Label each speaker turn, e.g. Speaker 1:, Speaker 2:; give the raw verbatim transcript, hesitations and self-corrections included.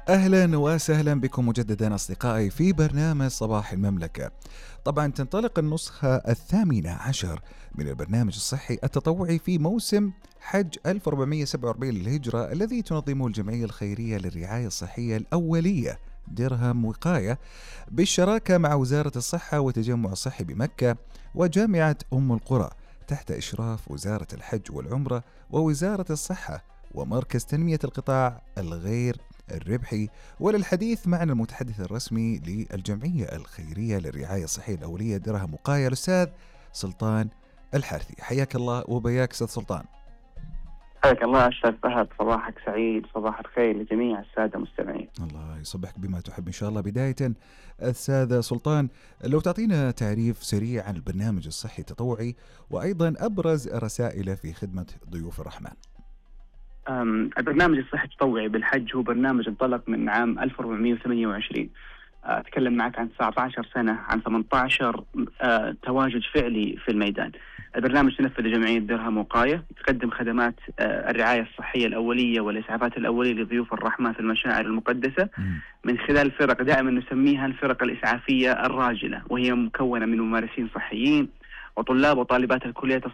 Speaker 1: أهلا وسهلا بكم مجددا أصدقائي في برنامج صباح المملكة. طبعا تنطلق النسخة الثامنة عشر من البرنامج الصحي التطوعي في موسم حج ألف وأربعمئة وسبعة وأربعين للهجرة الذي تنظمه الجمعية الخيرية للرعاية الصحية الأولية درهم وقاية بالشراكة مع وزارة الصحة والتجمع الصحي بمكة وجامعة أم القرى تحت إشراف وزارة الحج والعمرة ووزارة الصحة ومركز تنمية القطاع الغير الربحي. وللحديث معنا المتحدث الرسمي للجمعية الخيرية للرعاية الصحية الأولية درهم وقاية الأستاذ سلطان الحارثي. حياك الله وبياك أستاذ سلطان.
Speaker 2: حياك الله أستاذ فهد، صباحك سعيد، صباح الخير لجميع السادة المستمعين.
Speaker 1: الله يصبحك بما تحب إن شاء الله. بداية أستاذ سلطان، لو تعطينا تعريف سريع عن البرنامج الصحي التطوعي وأيضا أبرز رسائله في خدمة ضيوف الرحمن.
Speaker 2: البرنامج الصحي التطوعي بالحج هو برنامج انطلق من عام ألف وأربعمئة وثمانية وعشرين. أتكلم معك عن تسعة عشر سنة، عن ثمانية عشر أه تواجد فعلي في الميدان. البرنامج تنفذ جمعية درهم وقاية، تقدم خدمات أه الرعاية الصحية الأولية والإسعافات الأولية لضيوف الرحمة في المشاعر المقدسة من خلال فرق دائما نسميها الفرق الإسعافية الراجلة، وهي مكونة من ممارسين صحيين وطلاب وطالبات الكليات